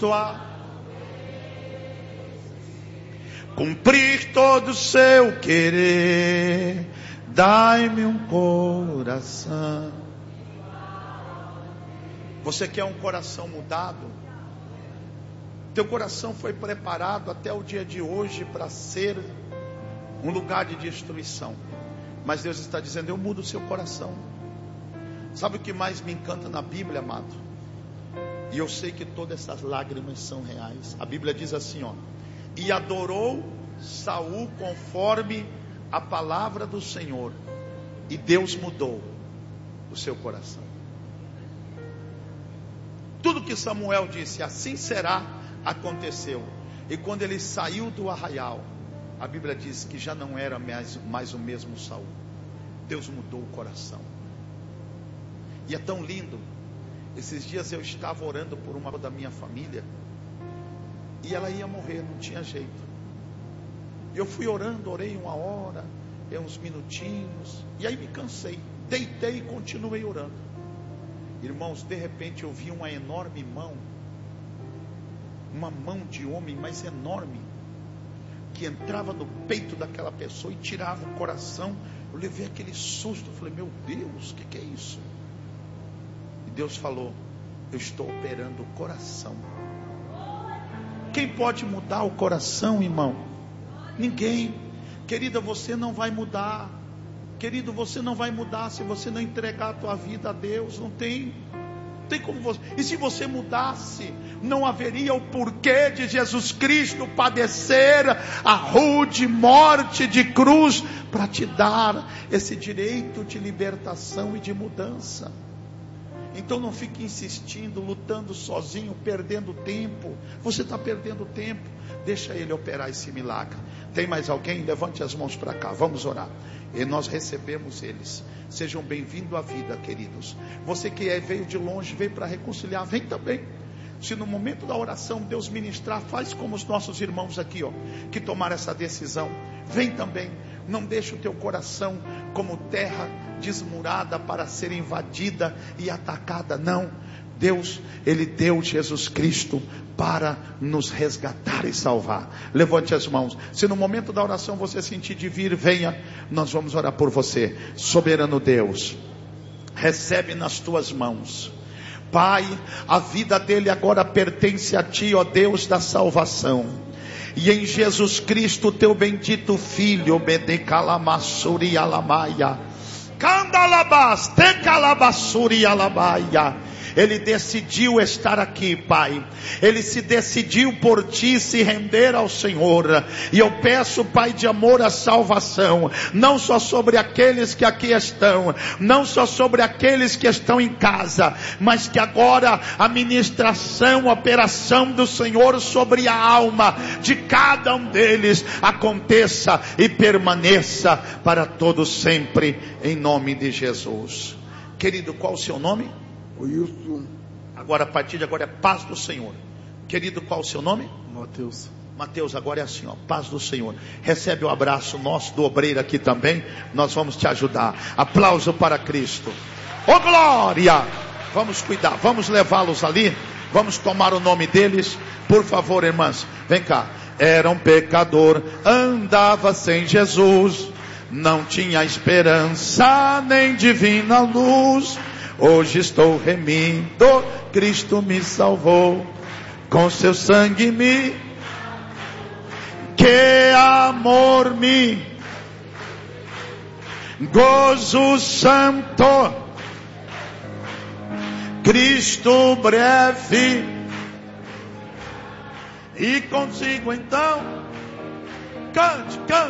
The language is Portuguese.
cumprir todo o seu querer, dai-me um coração. Você quer um coração mudado? Teu coração foi preparado até o dia de hoje para ser um lugar de destruição, mas Deus está dizendo: eu mudo o seu coração. Sabe o que mais me encanta na Bíblia, amado? E eu sei que todas essas lágrimas são reais. A Bíblia diz assim, ó: e adorou Saul conforme a palavra do Senhor, e Deus mudou o seu coração. Tudo que Samuel disse, assim será, aconteceu. E quando ele saiu do arraial, a Bíblia diz que já não era mais o mesmo Saul. Deus mudou o coração. E é tão lindo. Esses dias eu estava orando por uma da minha família, e ela ia morrer, não tinha jeito. Eu fui orando, orei 1 hora, uns minutinhos, e aí me cansei, deitei e continuei orando. Irmãos, de repente eu vi uma enorme mão, uma mão de homem, mas enorme, que entrava no peito daquela pessoa e tirava o coração. Eu levei aquele susto, eu falei: meu Deus, o que é isso? E Deus falou: eu estou operando o coração. Quem pode mudar o coração, irmão? Ninguém. Querida, você não vai mudar. Querido, você não vai mudar se você não entregar a tua vida a Deus. Não tem como você. E se você mudasse, não haveria o porquê de Jesus Cristo padecer a rude morte de cruz para te dar esse direito de libertação e de mudança. Então não fique insistindo, lutando sozinho, perdendo tempo. Você está perdendo tempo. Deixa Ele operar esse milagre. Tem mais alguém? Levante as mãos para cá, vamos orar. E nós recebemos eles. Sejam bem-vindos à vida, queridos. Você que veio de longe, veio para reconciliar, vem também. Se no momento da oração Deus ministrar, faz como os nossos irmãos aqui, ó, que tomaram essa decisão. Vem também. Não deixe o teu coração como terra desmurada para ser invadida e atacada. Não. Deus, Ele deu Jesus Cristo para nos resgatar e salvar. Levante as mãos. Se no momento da oração você sentir de vir, venha. Nós vamos orar por você. Soberano Deus, recebe nas tuas mãos. Pai, a vida dele agora pertence a ti, ó Deus da salvação. E em Jesus Cristo, teu bendito Filho, Bedecalamassuri Alamaia, Candalabas, Tecalabassuri Alamaia. Ele decidiu estar aqui, Pai. Ele se decidiu por ti se render ao Senhor. E eu peço, Pai de amor, a salvação, não só sobre aqueles que aqui estão, não só sobre aqueles que estão em casa, mas que agora a ministração, a operação do Senhor sobre a alma de cada um deles aconteça e permaneça para todo sempre, em nome de Jesus. Querido, qual o seu nome? Wilson. Agora, a partir de agora é paz do Senhor. Querido, qual o seu nome? Mateus. Mateus, agora é assim, ó, paz do Senhor. Recebe o abraço nosso do obreiro aqui também. Nós vamos te ajudar. Aplauso para Cristo. Ô glória! Vamos cuidar, vamos levá-los ali. Vamos tomar o nome deles. Por favor, irmãs, vem cá. Era um pecador, andava sem Jesus, não tinha esperança nem divina luz. Hoje estou remido, Cristo me salvou, com seu sangue me, que amor me, gozo santo, Cristo breve, e consigo então, cante, cante.